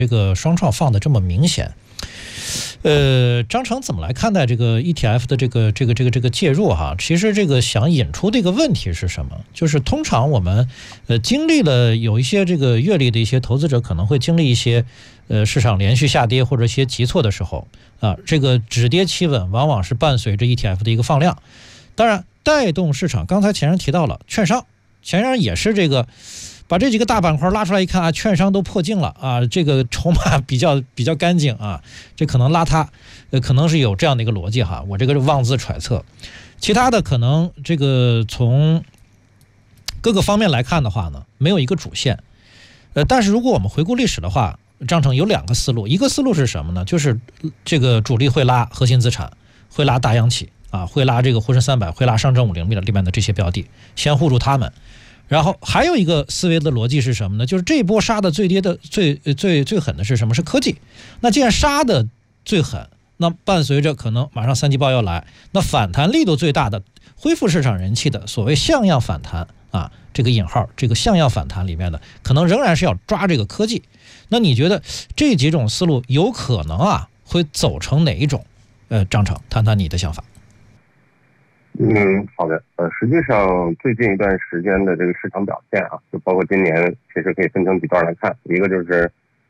这个双创放的这么明显。张成怎么来看待这个 ETF 的这个介入哈？其实这个想引出的一个问题是什么？就是通常我们经历了有一些这个阅历的一些投资者可能会经历一些市场连续下跌或者一些急挫的时候啊，这个止跌企稳往往是伴随着 ETF 的一个放量。当然带动市场，刚才前人提到了券商，前人也是这个把这几个大板块拉出来一看啊，券商都破净了啊，这个筹码比较干净啊，这可能拉它，可能是有这样的一个逻辑哈，我这个是妄自揣测。其他的可能这个从各个方面来看的话呢，没有一个主线。但是如果我们回顾历史的话，张成有两个思路，一个思路是什么呢？就是这个主力会拉核心资产，会拉大央企啊，会拉这个沪深300，会拉上证50里面的这些标的，先护住他们。然后还有一个思维的逻辑是什么呢？就是这一波杀的最跌的最狠的是什么？是科技。那既然杀的最狠，那伴随着可能马上3季报要来，那反弹力度最大的、恢复市场人气的所谓像样反弹啊，这个引号这个像样反弹里面的，可能仍然是要抓这个科技。那你觉得这几种思路有可能啊会走成哪一种？张成，谈谈你的想法。 好的。实际上最近一段时间的这个市场表现啊，就包括今年，其实可以分成几段来看。一个就是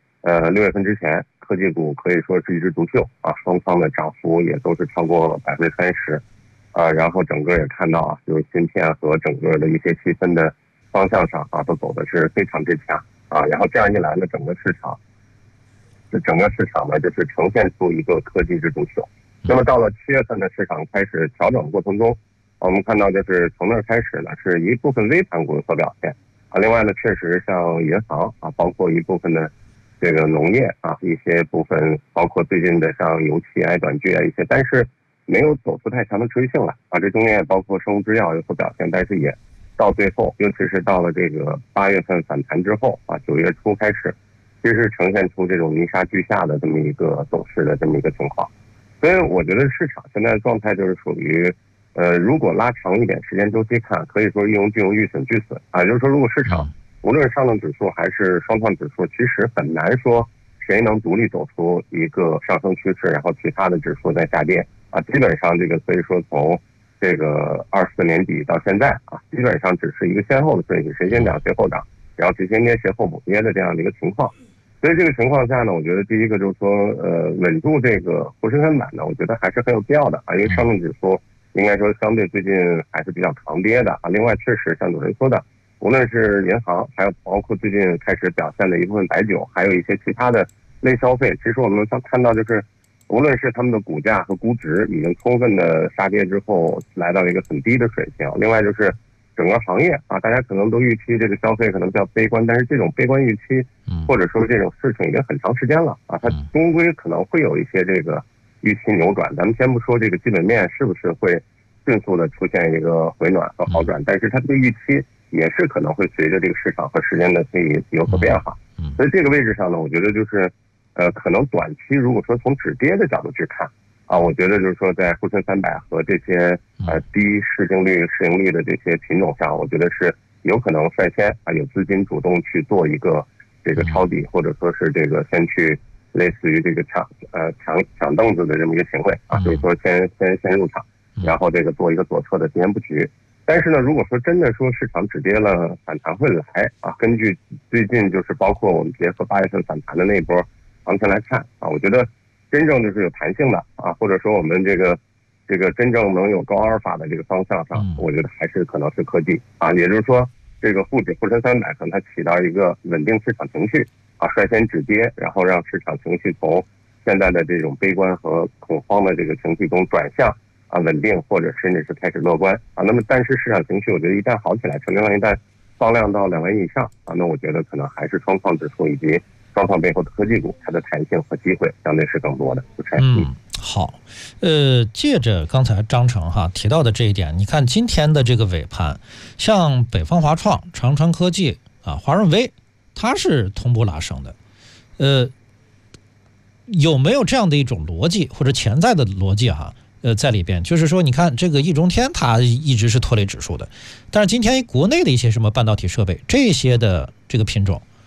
6月份之前，科技股可以说是一枝独秀啊，双方的涨幅也都是超过30%啊。然后整个也看到啊，就是芯片和整个的一些细分的方向上啊，都走的是非常之强啊。然后这样一来呢，整个市场呢，就是呈现出一个科技之独秀。那么到了7月份的市场开始调整的过程中，我们看到就是从那儿开始呢，是一部分微盘股有所表现啊。另外呢，确实像银行啊，包括一部分的这个农业啊，一些部分，包括最近的像油气啊、短剧啊一些，但是没有走出太强的持续性来啊。这中间也包括生物制药有所表现，但是也到最后，尤其是到了这个8月份反弹之后啊，9月初开始，其实呈现出这种泥沙俱下的这么一个走势的这么一个情况。所以我觉得市场现在的状态就是属于，如果拉长一点时间周期看，可以说一荣俱荣，俱损俱损啊。就是说，如果市场无论是上证指数还是双创指数，其实很难说谁能独立走出一个上升趋势，然后其他的指数在下跌啊。基本上这个可以说从这个24年底到现在啊，基本上只是一个先后的顺序，谁先涨谁后涨，然后谁先跌谁后补跌的这样的一个情况。所以这个情况下呢，我觉得第一个就是说，稳住这个沪深300呢，我觉得还是很有必要的啊，因为上证指数应该说相对最近还是比较抗跌的啊。另外，确实像主持人说的，无论是银行，还有包括最近开始表现的一部分白酒，还有一些其他的类消费，其实我们看到就是，无论是他们的股价和估值已经充分的杀跌之后，来到了一个很低的水平。另外就是整个行业啊，大家可能都预期这个消费可能比较悲观，但是这种悲观预期，或者说这种事情已经很长时间了啊，它终归可能会有一些这个预期扭转。咱们先不说这个基本面是不是会迅速的出现一个回暖和好转，但是它这个预期也是可能会随着这个市场和时间的推移有所变化。所以这个位置上呢，我觉得就是可能短期如果说从止跌的角度去看啊，我觉得就是说在沪深300和这些低市净率、市盈率的这些品种上，我觉得是有可能率先啊有资金主动去做一个这个抄底，或者说是这个先去类似于这个抢凳子的这么一个行为啊，就是说先入场，然后这个做一个左侧的提前布局。但是呢，如果说真的说市场止跌了，反弹会来啊，根据最近就是包括我们结合8月份反弹的那一波行情来看啊，我觉得真正就是有弹性的啊，或者说我们这个真正能有高阿尔法的这个方向上，我觉得还是可能是科技啊，也就是说这个沪深300可能它起到一个稳定市场情绪啊，率先止跌，然后让市场情绪从现在的这种悲观和恐慌的这个情绪中转向啊稳定，或者甚至是开始乐观啊。那么但是市场情绪我觉得一旦好起来，成交量一旦放量到2万亿以上啊，那我觉得可能还是双创指数以及双创背后的科技股，它的弹性和机会相对是更多的。 好，借着刚才张成提到的这一点，你看今天的这个尾盘，像北方华创、长川科技啊、华润微，它是同步拉升的。有没有这样的一种逻辑或者潜在的逻辑在里边？就是说，你看这个易中天它一直是拖累指数的，但是今天国内的一些什么半导体设备这些的这个品种，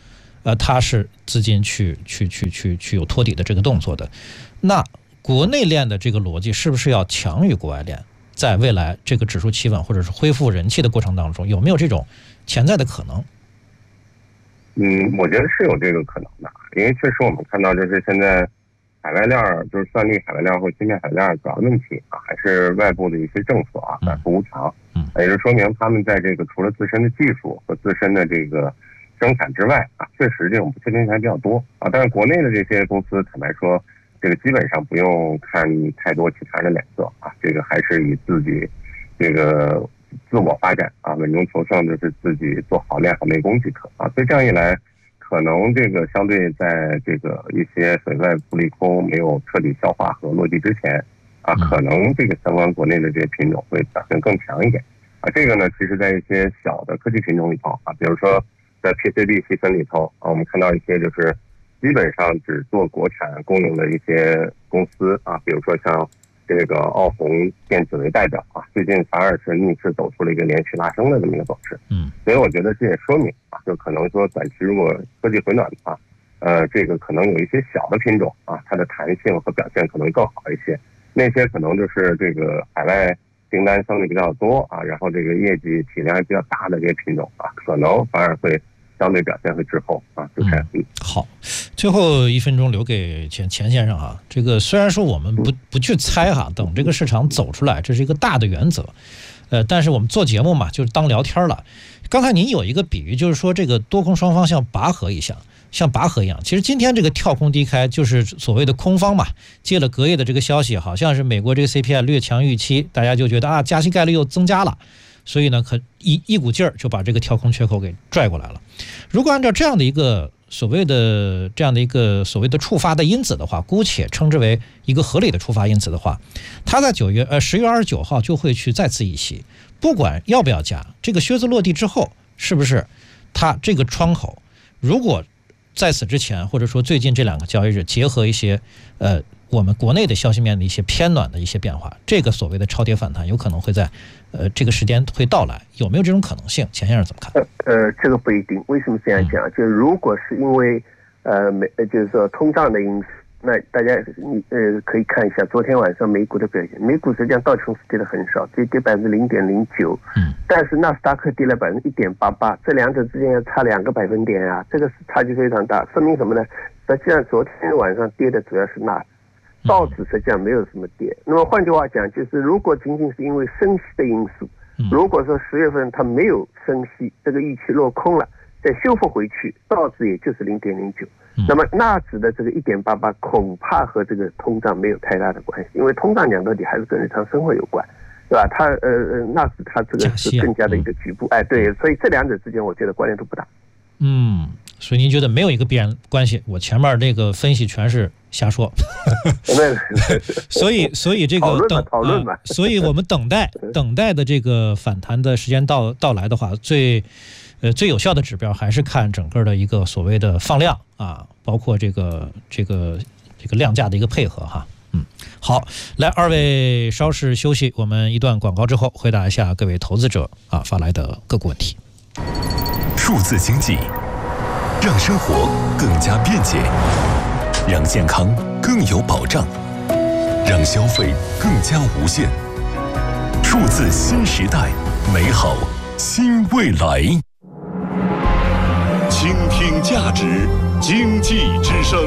它是资金去有托底的这个动作的。那国内链的这个逻辑是不是要强于国外链？在未来这个指数企稳或者是恢复人气的过程当中，有没有这种潜在的可能？ 我觉得是有这个可能的，因为确实我们看到就是现在海外链就是算力海外链或芯片海外链主要问题还是外部的一些政策反复无常，也就说明他们在这个除了自身的技术和自身的这个生产之外确实这种不确定性还比较多但是国内的这些公司坦白说，这个基本上不用看太多其他人的脸色这个还是以自己这个自我发展稳中求胜，就是自己做好练好内功即可所以这样一来，可能这个相对在这个一些所谓不利空没有彻底消化和落地之前可能这个相关国内的这些品种会表现更强一点这个呢，其实在一些小的科技品种里头比如说在 PCB 细分里头我们看到一些就是基本上只做国产供应的一些公司比如说像这个奥宏电子为代表最近反而是逆势走出了一个连续拉升的这么一个走势。所以我觉得这也说明就可能说短期如果科技回暖的话，这个可能有一些小的品种它的弹性和表现可能更好一些。那些可能就是这个海外订单相对比较多然后这个业绩体量比较大的这些品种可能反而会相对表现会滞后就这样。 好，最后1分钟留给钱先生这个虽然说我们不去猜等这个市场走出来，这是一个大的原则，但是我们做节目嘛，就是当聊天了。刚才您有一个比喻，就是说这个多空双方像拔河一样。其实今天这个跳空低开，就是所谓的空方嘛，接了隔夜的这个消息，好像是美国这个 CPI 略强预期，大家就觉得加息概率又增加了。所以呢，一股劲儿就把这个跳空缺口给拽过来了。如果按照这样的一个所谓的触发的因子的话，姑且称之为一个合理的触发因子的话，它在10月29号就会去再次议息，不管要不要加，这个靴子落地之后，是不是它这个窗口，如果在此之前或者说最近这2个交易日结合一些我们国内的消息面的一些偏暖的一些变化，这个所谓的超跌反弹有可能会在这个时间会到来，有没有这种可能性？钱先生怎么看？ 这个不一定。为什么这样讲？就如果是因为就是说通胀的因素，那大家可以看一下昨天晚上美股的表现。美股实际上道琼斯跌得很少，只跌0.09%，但是纳斯达克跌了1.88%，这两者之间要差2个百分点这个是差距非常大。说明什么呢？实际上昨天晚上跌的主要是纳指。道指实际上没有什么跌。那么换句话讲，就是如果仅仅是因为升息的因素，如果说10月份它没有升息，这个预期落空了，再修复回去，道指也就是0.09%。那么纳指的这个1.88%恐怕和这个通胀没有太大的关系，因为通胀讲到底还是跟日常生活有关，对吧？它纳指它这个是更加的一个局部，对，所以这两者之间我觉得关联度不大。 所以您觉得没有一个必然关系？我前面这个分析全是瞎说。所以这个讨论嘛， 所以我们等待的这个反弹的时间到来的话，最有效的指标还是看整个的一个所谓的放量包括这个量价的一个配合好，来2位稍事休息，我们一段广告之后回答一下各位投资者发来的个股问题。 数字经济让生活更加便捷，让健康更有保障，让消费更加无限。数字新时代，美好新未来。倾听价值，经济之声。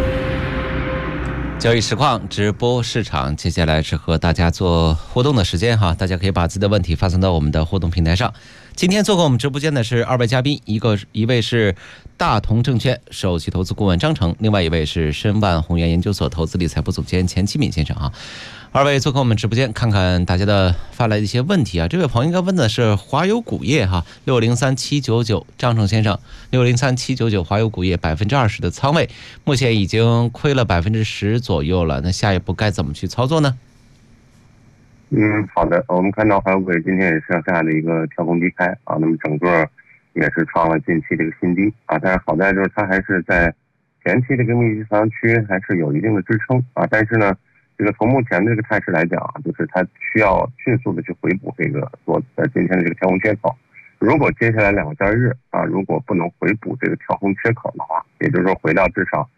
交易实况直播市场，接下来是和大家做互动的时间大家可以把自己的问题发送到我们的互动平台上。今天做客我们直播间的是2位嘉宾，一位是大同证券首席投资顾问张成，另外一位是申万宏源研究所投资理财部总监钱其敏先生2位做客我们直播间，看看大家的发来的一些问题这位朋友应该问的是华油钴业603799，张成先生603799华油钴业20%的仓位，目前已经亏了10%左右了，那下一步该怎么去操作呢？ 好的，我们看到华油钴今天也是向下的一个跳空低开那么整个也是创了近期这个新低但是好在就是它还是在前期这个密集仓区还是有一定的支撑但是呢，这个从目前的这个态势来讲就是它需要迅速的去回补这个今天的这个跳空缺口如果接下来2个交易日啊，如果不能回补这个跳空缺口的话，也就是说回到至少